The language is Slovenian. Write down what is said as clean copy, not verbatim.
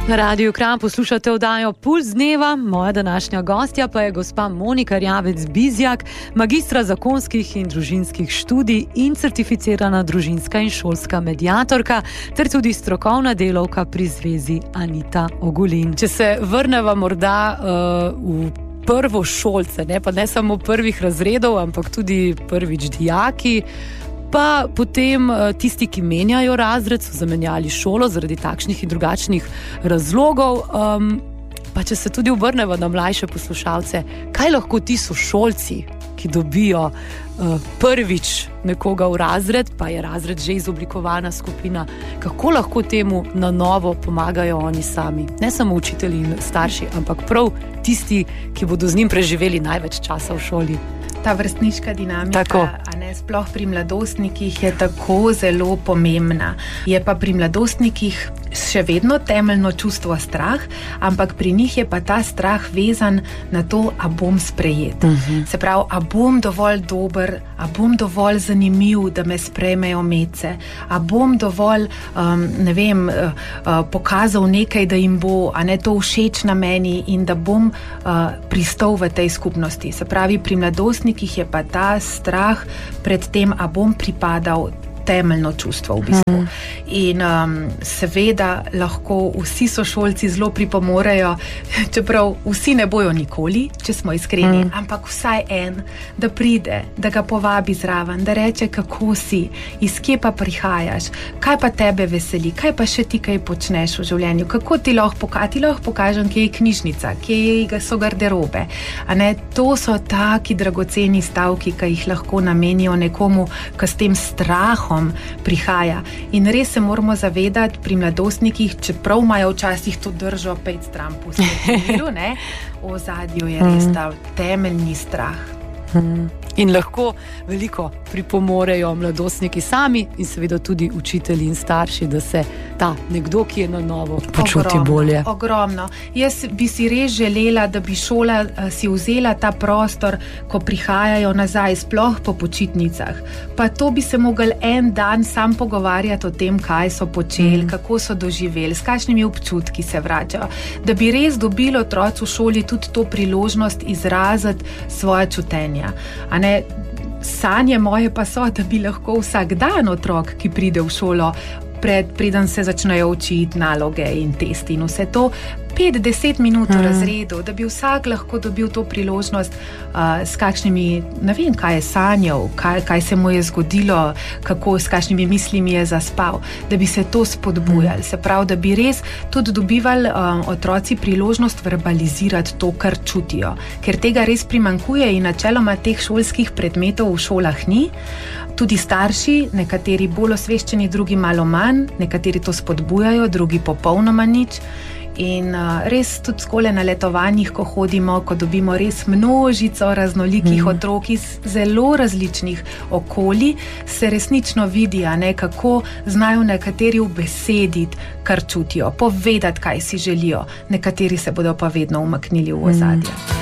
Na Radiu Kranj poslušate oddajo Puls dneva, moja današnja gostja pa je gospa Monika Rjavec-Bizjak, magistra zakonskih in družinskih študij in certificirana družinska in šolska mediatorka, ter tudi strokovna delavka pri zvezi Anita Ogulin. Če se vrneva morda v prvo šolce, pa ne samo prvih razredov, ampak tudi prvič dijaki, pa potem tisti, ki menjajo razred, so zamenjali šolo zaradi takšnih in drugačnih razlogov. Pa če se tudi obrneva na mlajše poslušalce, kaj lahko ti sošolci, ki dobijo prvič nekoga v razred, pa je razred že izoblikovana skupina, kako lahko temu na novo pomagajo oni sami? Ne samo učitelji in starši, ampak prav tisti, ki bodo z njim preživeli največ časa v šoli. Ta vrstniška dinamika, sploh pri mladostnikih, je tako zelo pomembna. Je pa pri mladostnikih še vedno temeljno čustvo strah, ampak pri njih je pa ta strah vezan na to, a bom sprejet. Se pravi, a bom dovolj dober, a bom dovolj zanimiv, da me sprejmejo medse, a bom dovolj, pokazal nekaj, da jim bo, to všeč na meni in da bom pristal v tej skupnosti. Se pravi, pri mladostnikih je pa ta strah pred tem, a bom pripadal, temeljno čustvo v bistvu. In seveda lahko vsi sošolci zelo pripomorejo, čeprav vsi ne bojo nikoli, če smo iskreni, ampak vsaj en, da pride, da ga povabi zraven, da reče, kako si, iz kje pa prihajaš, kaj pa tebe veseli, kaj pa še ti kaj počneš v življenju, kako ti lahko pokažem, kje je knjižnica, kje so garderobe. To so taki dragoceni stavki, ki jih lahko namenijo nekomu, ki s tem strahom prihaja. In res se moramo zavedati pri mladostnikih, čeprav imajo včasih to držo 5 stran pustiti, v ozadju je res ta temeljni strah. In lahko veliko pripomorejo mladostniki sami in seveda tudi učitelji in starši, da se ta nekdo, ki je na novo, počuti bolje. Ogromno. Jaz bi si res želela, da bi šola si vzela ta prostor, ko prihajajo nazaj, sploh po počitnicah. Pa to bi se mogli en dan sam pogovarjati o tem, kaj so počeli, kako so doživeli, s kakšnimi občutki se vračajo. Da bi res dobili otroci v šoli tudi to priložnost izraziti svoje čutenja. Sanje moje pa so, da bi lahko vsak dan otrok, ki pride v šolo, preden se začnejo učiti naloge in testi in vse to, 5-10 minut v razredu, da bi vsak lahko dobil to priložnost s kakšnimi, ne vem, kaj je sanjal, kaj se mu je zgodilo, s kakšnimi mislimi je zaspal, da bi se to spodbujali. Se pravi, da bi res tudi dobivali otroci priložnost verbalizirati to, kar čutijo. Ker tega res primanjkuje in načeloma teh šolskih predmetov v šolah ni. Tudi starši, nekateri bolj osveščeni, drugi malo manj, nekateri to spodbujajo, drugi popolnoma nič. In res tudi skole na letovanjih, ko hodimo, ko dobimo res množico raznolikih otrok iz zelo različnih okolij, se resnično vidi, kako znajo nekateri ubesediti, kar čutijo, povedati, kaj si želijo, nekateri se bodo pa vedno umaknili v ozadje.